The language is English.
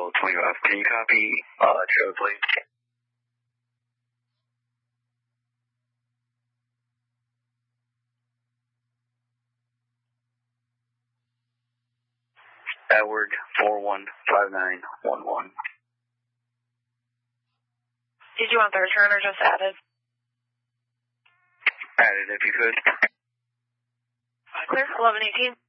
Kilo 25. Can you copy trailer plate? Edward 415911. Did you want the return or just added? Added if you could. Clear, 1118.